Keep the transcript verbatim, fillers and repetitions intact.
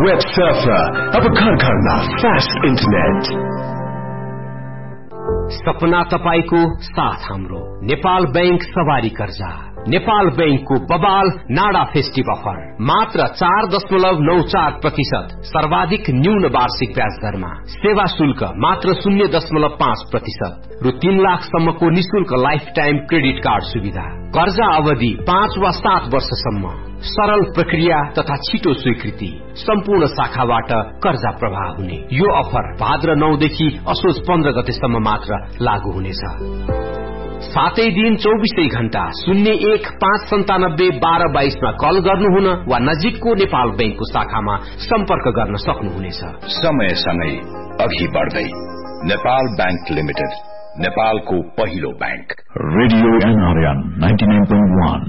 Web surfer, अब घर घरमा फास्ट इन्टरनेट। सपना तपाईको साथ हाम्रो नेपाल बैंक सवारी कर्जा। नेपाल बैंकको बबाल नाडा फेस्टिभ अफर मात्र चार दशमलव नौ चार प्रतिशत सर्वाधिक न्यून वार्षिक ब्याज दरमा, सेवा शुल्क मात्र शून्य दशमलव पाँच प्रतिशत रु तीन लाख सम्मको निशुल्क लाइफ टाइम क्रेडिट कार्ड सुविधा, कर्जा अवधि पाँच वा सात वर्षसम्म, सरल प्रक्रिया तथा छिटो स्वीकृति, सम्पूर्ण शाखाबाट कर्जा प्रवाह हुने। यो अफर भाद्र नौ देखि असोज पन्ध्र गतेसम्म मात्र लागू हुनेछ। सातै दिन चौबीसै घण्टा शून्य एक पाँच सन्तानब्बे बाह्र बाइसमा कल गर्नुहुन वा नजिकको नेपाल बैंकको शाखामा सम्पर्क गर्न सक्नुहुनेछ। समयसँगै अघि बढ्दै नेपाल बैंक लिमिटेड, नेपालको पहिलो bank. Radio NRN ninety nine point वन